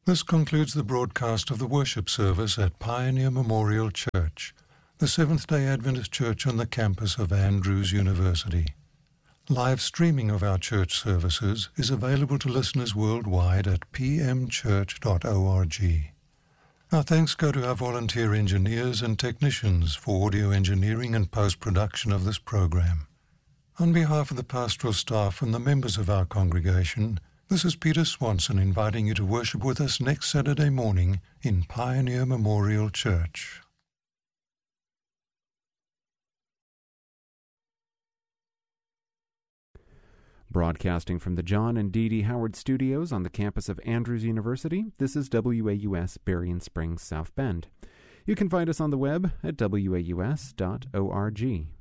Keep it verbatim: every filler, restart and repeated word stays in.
This concludes the broadcast of the worship service at Pioneer Memorial Church, the Seventh-day Adventist church on the campus of Andrews University. Live streaming of our church services is available to listeners worldwide at p m church dot org. Our thanks go to our volunteer engineers and technicians for audio engineering and post-production of this program. On behalf of the pastoral staff and the members of our congregation, this is Peter Swanson inviting you to worship with us next Saturday morning in Pioneer Memorial Church. Broadcasting from the John and Dee Dee Howard Studios on the campus of Andrews University, this is W A U S Berrien Springs, South Bend. You can find us on the web at w a u s dot org.